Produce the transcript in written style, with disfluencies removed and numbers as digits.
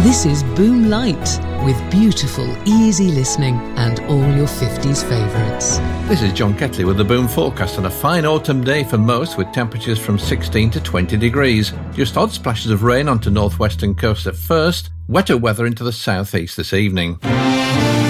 This is Boom Light, with beautiful, easy listening and all your 50s favourites. This is John Ketley with the Boom forecast on a fine autumn day for most, with temperatures from 16 to 20 degrees. Just odd splashes of rain onto northwestern coast at first, wetter weather into the southeast this evening.